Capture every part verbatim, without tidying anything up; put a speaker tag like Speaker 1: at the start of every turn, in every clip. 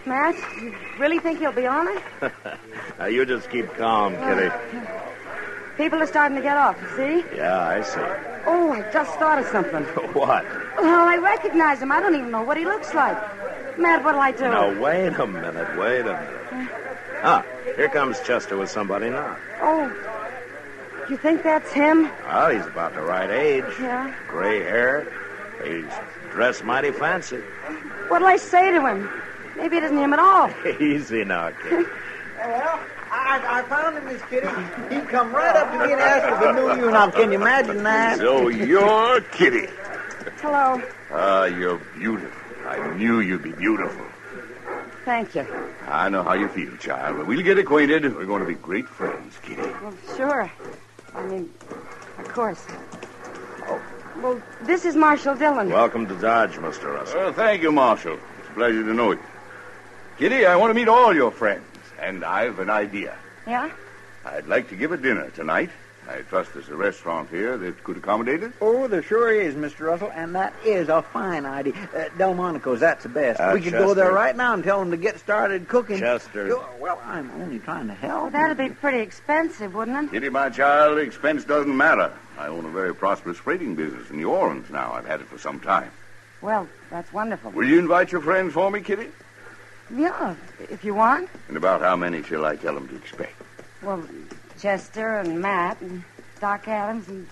Speaker 1: Matt, you really think he'll be on it?
Speaker 2: Now, you just keep calm, Kitty.
Speaker 1: People are starting to get off, see?
Speaker 2: Yeah, I see.
Speaker 1: Oh, I just thought of something.
Speaker 2: What?
Speaker 1: Well, I recognize him. I don't even know what he looks like. Matt, what'll I do?
Speaker 2: Now, wait a minute, wait a minute. Ah, here comes Chester with somebody now.
Speaker 1: Oh, you think that's him?
Speaker 2: Well, he's about the right age.
Speaker 1: Yeah.
Speaker 2: Gray hair. He's dressed mighty fancy.
Speaker 1: What'll I say to him? Maybe it isn't him at all.
Speaker 2: Easy now, kid.
Speaker 3: Well, I, I found him, Miss Kitty. He come right up to me and asked if I knew you. Now, can you imagine that?
Speaker 4: So you're Kitty.
Speaker 1: Hello.
Speaker 4: Ah, you're beautiful. I knew you'd be beautiful.
Speaker 1: Thank you.
Speaker 4: I know how you feel, child. But we'll get acquainted. We're going to be great friends, Kitty.
Speaker 1: Well, sure. I mean, of course. Oh, well, this is Marshal Dillon.
Speaker 2: Welcome to Dodge, Mister Russell.
Speaker 4: Well, thank you, Marshal. It's a pleasure to know you. Kitty, I want to meet all your friends, and I've an idea.
Speaker 1: Yeah?
Speaker 4: I'd like to give a dinner tonight. I trust there's a restaurant here that could accommodate us.
Speaker 3: Oh, there sure is, Mister Russell, and that is a fine idea. Uh, Delmonico's, that's the best.
Speaker 2: Uh,
Speaker 3: we could
Speaker 2: Chester.
Speaker 3: go there right now and tell them to get started cooking.
Speaker 2: Chester.
Speaker 3: Yo, Well, I'm only trying to help.
Speaker 1: Well, that'd be pretty expensive, wouldn't it?
Speaker 4: Kitty, my child, expense doesn't matter. I own a very prosperous freighting business in New Orleans now. I've had it for some time.
Speaker 1: Well, that's wonderful.
Speaker 4: Will you invite your friends for me, Kitty?
Speaker 1: Yeah, if you want.
Speaker 4: And about how many shall I tell them to expect?
Speaker 1: Well, Chester and Matt and Doc Adams and...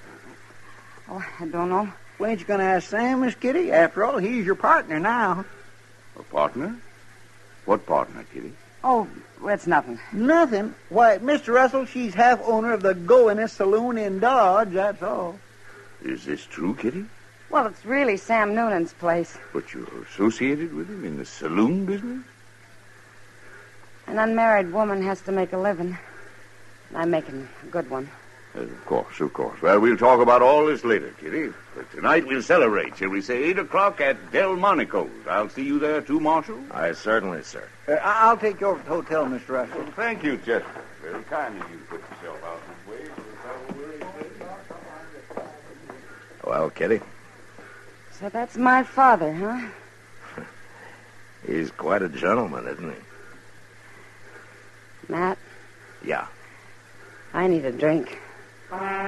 Speaker 1: Oh, I don't know.
Speaker 3: Well, ain't you going to ask Sam, Miss Kitty? After all, he's your partner now.
Speaker 4: A partner? What partner, Kitty?
Speaker 1: Oh, it's nothing.
Speaker 3: Nothing. Why, Mister Russell, she's half owner of the Goinest Saloon in Dodge, that's all.
Speaker 4: Is this true, Kitty?
Speaker 1: Well, it's really Sam Noonan's place.
Speaker 4: But you're associated with him in the saloon business?
Speaker 1: An unmarried woman has to make a living. And I'm making a good one.
Speaker 4: Yes, of course, of course. Well, we'll talk about all this later, Kitty. But tonight we'll celebrate, shall we say, eight o'clock at Delmonico's. I'll see you there, too, Marshal.
Speaker 2: I certainly, sir.
Speaker 3: Uh, I- I'll take you over to the hotel, Mister Russell.
Speaker 4: Well, thank you, Chester. Very kind of you to put yourself out this way.
Speaker 2: Well, Kitty,
Speaker 1: So that's my father, huh?
Speaker 2: he's quite a gentleman, isn't he?
Speaker 1: Matt,
Speaker 2: Yeah.
Speaker 1: I need a drink.